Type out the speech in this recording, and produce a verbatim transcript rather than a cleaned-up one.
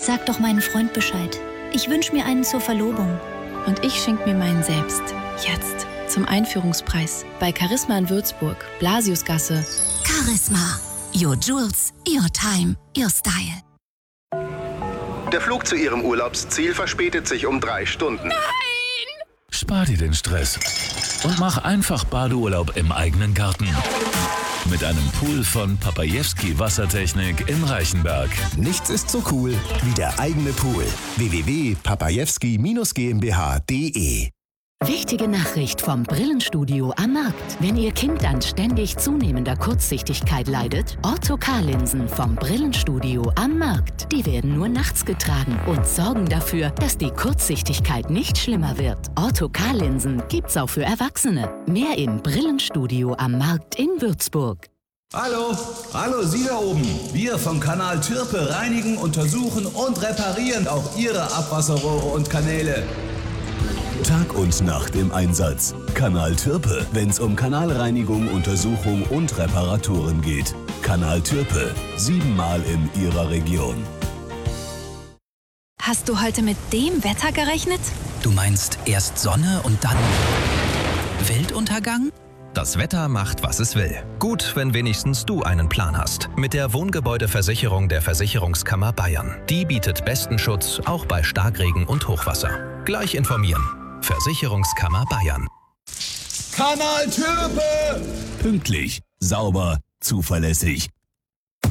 Sag doch meinen Freund Bescheid. Ich wünsche mir einen zur Verlobung. Und ich schenk mir meinen selbst. Jetzt. Zum Einführungspreis. Bei Charisma in Würzburg. Blasiusgasse. Charisma. Your Jewels, your time, your style. Der Flug zu Ihrem Urlaubsziel verspätet sich um drei Stunden. Nein! Spar dir den Stress und mach einfach Badeurlaub im eigenen Garten. Mit einem Pool von Papajewski Wassertechnik in Reichenberg. Nichts ist so cool wie der eigene Pool. w w w punkt papajewski GmbH punkt de Wichtige Nachricht vom Brillenstudio am Markt. Wenn Ihr Kind an ständig zunehmender Kurzsichtigkeit leidet, Ortho-K-Linsen vom Brillenstudio am Markt. Die werden nur nachts getragen und sorgen dafür, dass die Kurzsichtigkeit nicht schlimmer wird. Ortho-K-Linsen gibt's auch für Erwachsene. Mehr im Brillenstudio am Markt in Würzburg. Hallo, hallo Sie da oben. Wir vom Kanal Türpe reinigen, untersuchen und reparieren auch Ihre Abwasserrohre und Kanäle. Tag und Nacht im Einsatz. Kanal Türpe, wenn's um Kanalreinigung, Untersuchung und Reparaturen geht. Kanal Türpe, siebenmal in Ihrer Region. Hast du heute mit dem Wetter gerechnet? Du meinst erst Sonne und dann Weltuntergang? Das Wetter macht, was es will. Gut, wenn wenigstens du einen Plan hast. Mit der Wohngebäudeversicherung der Versicherungskammer Bayern. Die bietet besten Schutz, auch bei Starkregen und Hochwasser. Gleich informieren. Versicherungskammer Bayern. Kanal Türpe! Pünktlich, sauber, zuverlässig.